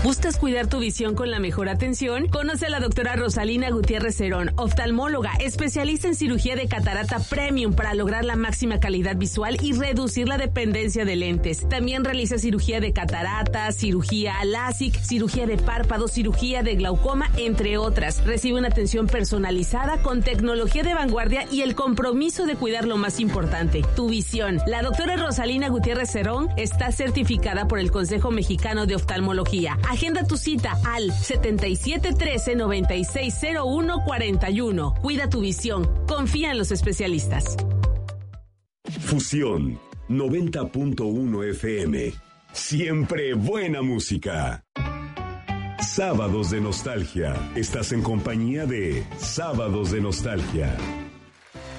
¿Buscas cuidar tu visión con la mejor atención? Conoce a la doctora Rosalina Gutiérrez Cerón, oftalmóloga, especialista en cirugía de catarata premium para lograr la máxima calidad visual y reducir la dependencia de lentes. También realiza cirugía de catarata, cirugía LASIK, cirugía de párpados, cirugía de glaucoma, entre otras. Recibe una atención personalizada con tecnología de vanguardia y el compromiso de cuidar lo más importante, tu visión. La doctora Rosalina Gutiérrez Cerón está certificada por el Consejo Mexicano de Oftalmología. Agenda tu cita al 7713-960141. Cuida tu visión. Confía en los especialistas. Fusión 90.1 FM. Siempre buena música. Sábados de Nostalgia. Estás en compañía de Sábados de Nostalgia.